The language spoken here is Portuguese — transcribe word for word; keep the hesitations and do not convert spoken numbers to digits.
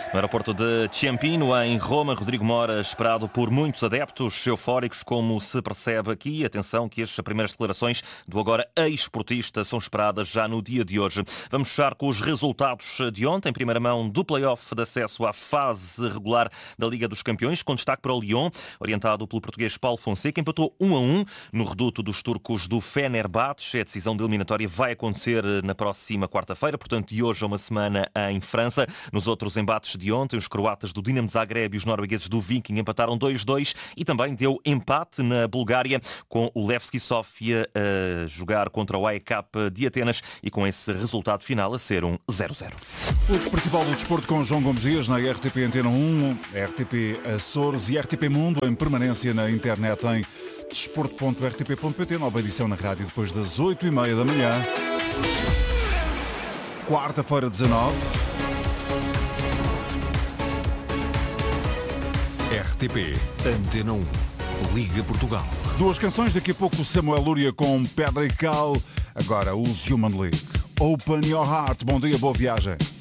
No aeroporto de Ciampino, em Roma, Rodrigo Mora, esperado por muitos adeptos eufóricos, como se percebe aqui. Atenção que as primeiras declarações do agora ex-portista são esperadas já no dia de hoje. Vamos fechar com os resultados de ontem, primeira mão do play-off de acesso à fase regular da Liga dos Campeões, com destaque para o Lyon, orientado pelo português Paulo Fonseca, empatou um a um no reduto dos turcos do Fenerbahçe. A decisão de eliminatória vai acontecer na próxima quarta-feira, portanto de hoje a uma semana em França. Nos outros embates de ontem, os croatas do Dinamo Zagreb e os noruegueses do Viking empataram dois a dois e também deu empate na Bulgária, com o Levski Sofia a jogar contra o A E K de Atenas e com esse resultado final a ser um zero a zero. O principal do desporto com João Gomes Dias na R T P Antena um, R T P Açores e R T P Mundo em permanência na internet em desporto ponto r t p ponto p t. Nova edição na rádio depois das oito e meia da manhã. Quarta-feira, dezanove. R T P Antena um, Liga Portugal. Duas canções, daqui a pouco o Samuel Lúria com Pedra e Cal. Agora os Human League. Open Your Heart. Bom dia, boa viagem.